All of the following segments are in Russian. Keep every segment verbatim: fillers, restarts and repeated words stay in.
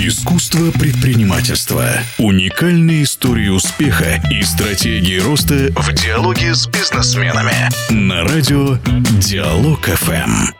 Искусство предпринимательства. Уникальные истории успеха и стратегии роста в диалоге с бизнесменами. На радио Диалог эф эм.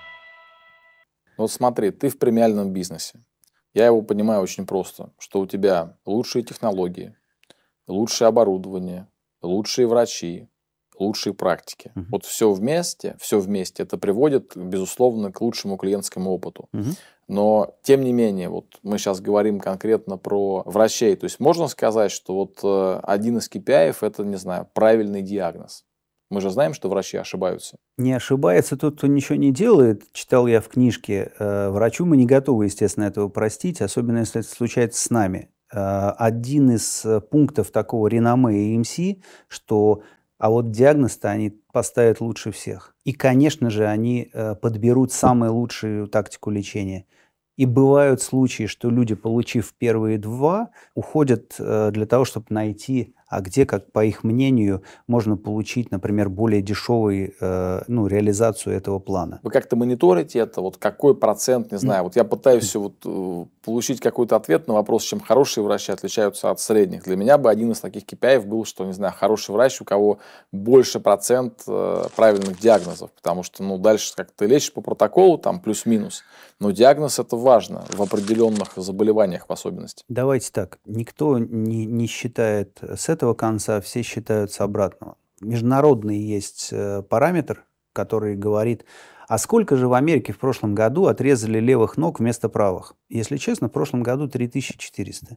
Вот смотри, ты в премиальном бизнесе. Я его понимаю очень просто, что у тебя лучшие технологии, лучшее оборудование, лучшие врачи, лучшие практики. Uh-huh. Вот все вместе, все вместе это приводит, безусловно, к лучшему клиентскому опыту. Uh-huh. Но, тем не менее, вот мы сейчас говорим конкретно про врачей. То есть, можно сказать, что вот э, один из кей пи ай это, не знаю, правильный диагноз. Мы же знаем, что врачи ошибаются. Не ошибается тот, кто ничего не делает. Читал я в книжке. Э, врачу мы не готовы, естественно, этого простить, особенно если это случается с нами. Э, один из пунктов такого реноме и эм си, что а вот диагноз-то они поставят лучше всех. И, конечно же, они э, подберут самую лучшую тактику лечения. И бывают случаи, что люди, получив первые два, уходят э, для того, чтобы найти, а где, как по их мнению, можно получить, например, более дешевую э, ну, реализацию этого плана. Вы как-то мониторите это? Вот какой процент, не знаю. Вот я пытаюсь вот, э, получить какой-то ответ на вопрос, чем хорошие врачи отличаются от средних. Для меня бы один из таких кей пи ай был, что, не знаю, хороший врач, у кого больше процент э, правильных диагнозов. Потому что, ну, дальше как ты лечишь по протоколу, там плюс-минус. Но диагноз это важно в определенных заболеваниях в особенности. Давайте так. Никто не, не считает с этого конца, все считают с обратного. Международный есть параметр, который говорит, а сколько же в Америке в прошлом году отрезали левых ног вместо правых? Если честно, в прошлом году три тысячи четыреста.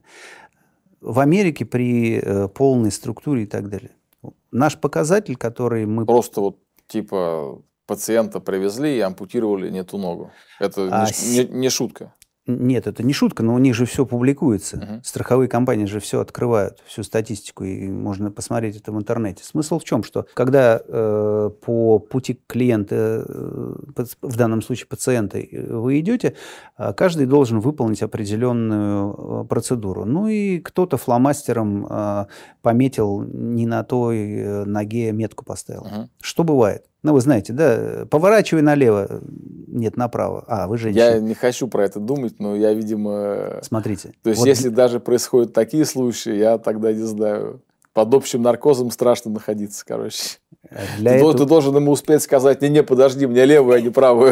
В Америке при полной структуре и так далее. Наш показатель, который мы... Просто вот типа... Пациента привезли и ампутировали не ту ногу. Это а не, не, не шутка. Нет, это не шутка, но у них же все публикуется. Uh-huh. Страховые компании же все открывают, всю статистику, и можно посмотреть это в интернете. Смысл в чем? Что когда э, по пути клиента, э, в данном случае пациента, вы идете, каждый должен выполнить определенную процедуру. Ну и кто-то фломастером э, пометил, не на той ноге метку поставил. Uh-huh. Что бывает? Ну, вы знаете, да, поворачивай налево, нет, направо. А, вы женщина. Я не хочу про это думать, но я, видимо... Смотрите. То есть, вот... если даже происходят такие случаи, я тогда не знаю. Под общим наркозом страшно находиться, короче. Для ты, этого... ты должен ему успеть сказать, не-не, подожди, мне левую, а не правую.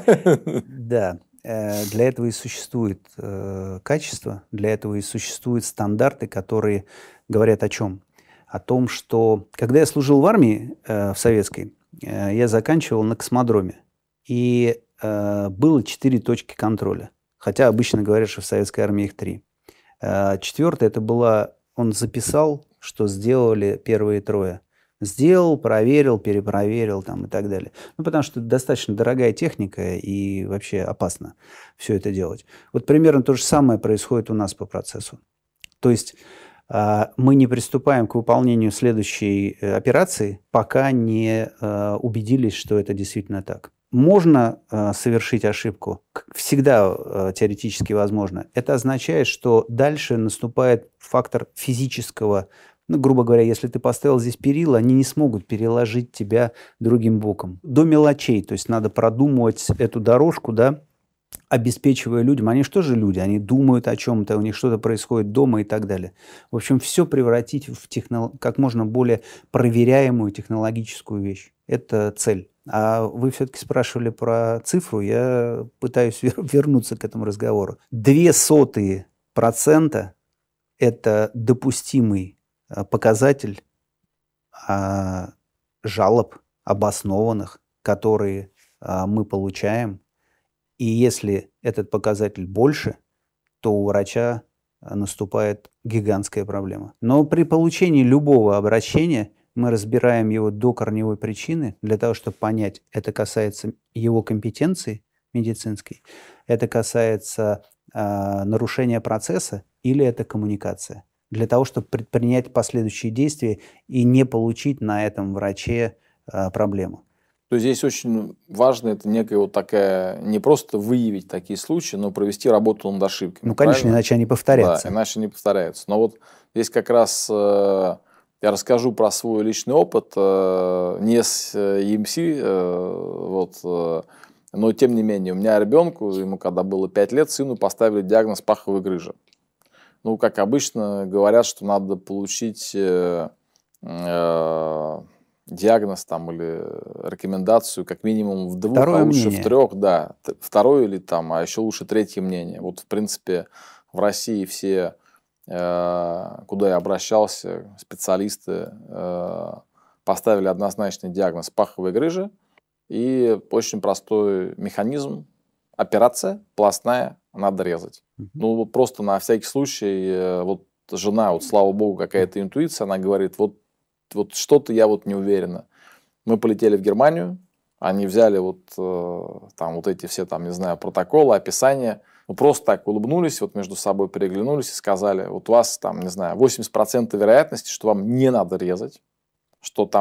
Да. Для этого и существует качество, для этого и существуют стандарты, которые говорят о чем? О том, что когда я служил в армии, в советской, я заканчивал на космодроме. И э, было четыре точки контроля. Хотя обычно говорят, что в советской армии их три. Э, четвертая, это была... Он записал, что сделали первые трое. Сделал, проверил, перепроверил там, и так далее. Ну, потому что это достаточно дорогая техника и вообще опасно все это делать. Вот примерно то же самое происходит у нас по процессу. То есть... мы не приступаем к выполнению следующей операции, пока не убедились, что это действительно так. Можно совершить ошибку, всегда теоретически возможно. Это означает, что дальше наступает фактор физического, ну, грубо говоря, если ты поставил здесь перила, они не смогут переложить тебя другим боком. До мелочей, то есть надо продумывать эту дорожку, да, обеспечивая людям, они что же люди, они думают о чем-то, у них что-то происходит дома и так далее. В общем, все превратить в техно... как можно более проверяемую технологическую вещь. Это цель. А вы все-таки спрашивали про цифру, я пытаюсь вернуться к этому разговору. Две сотые процента – это допустимый показатель жалоб обоснованных, которые мы получаем. И если этот показатель больше, то у врача наступает гигантская проблема. Но при получении любого обращения мы разбираем его до корневой причины для того, чтобы понять, это касается его компетенции медицинской, это касается э, нарушения процесса или это коммуникация. Для того, чтобы предпринять последующие действия и не получить на этом враче э, проблему. То есть здесь очень важно, это некая вот такая, не просто выявить такие случаи, но провести работу над ошибками. Ну, конечно, правильно? Иначе они повторятся. Да, иначе они повторяются. Но вот здесь как раз э, я расскажу про свой личный опыт, э, не с и эм си, э, вот, э, Но, тем не менее, у меня ребенку, ему когда было пять лет, сыну поставили диагноз паховой грыжи. Ну, как обычно, говорят, что надо получить э, э, диагноз там, или рекомендацию как минимум в двух, Второе а лучше мнение. в трех, да. Второе или там, а еще лучше третье мнение. Вот, в принципе, в России все, э, куда я обращался, специалисты э, поставили однозначный диагноз паховой грыжи. И очень простой механизм. Операция пластная, надо резать. Мгм. Ну, вот просто на всякий случай, э, вот жена, вот слава богу, какая-то интуиция, она говорит, вот, вот что-то я вот не уверена. Мы полетели в Германию, они взяли вот э, там вот эти все там, не знаю, протоколы, описания, ну, просто так улыбнулись, вот между собой переглянулись и сказали, вот у вас там, не знаю, восемьдесят процентов вероятности, что вам не надо резать, что там